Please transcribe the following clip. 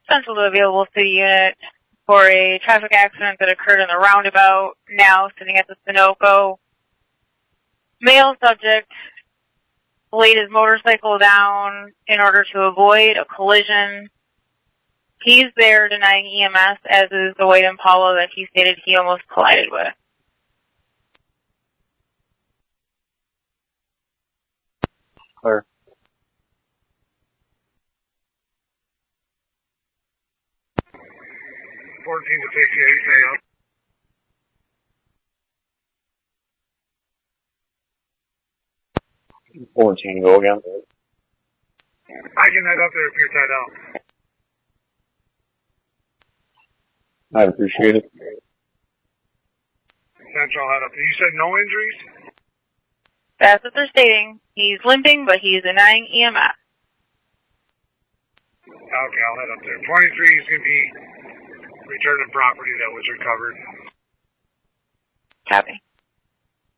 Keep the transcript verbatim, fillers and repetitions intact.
Central to available city unit for a traffic accident that occurred in the roundabout, now sitting at the Sunoco. Male subject laid his motorcycle down in order to avoid a collision. He's there denying E M S, as is the white Impala that he stated he almost collided with. Clear. fourteen to fifty-eight, stay up. fourteen, go again. I can head up there if you're tied out. I'd appreciate it. Central head up. You said no injuries? That's what they're stating. He's limping, but he's denying E M S. Okay, I'll head up there. twenty-three is going to be returning property that was recovered. Copy.